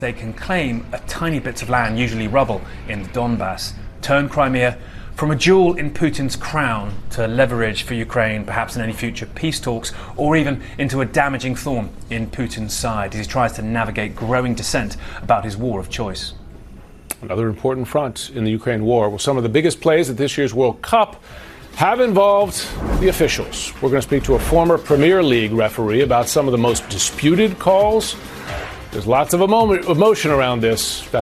They can claim a tiny bits of land, usually rubble, in the Donbass, turn Crimea from a jewel in Putin's crown to leverage for Ukraine, perhaps in any future peace talks, or even into a damaging thorn in Putin's side as he tries to navigate growing dissent about his war of choice. Another important front in the Ukraine war. Well, some of the biggest plays at this year's World Cup have involved the officials. We're going to speak to a former Premier League referee about some of the most disputed calls. There's lots of emotion around this. That's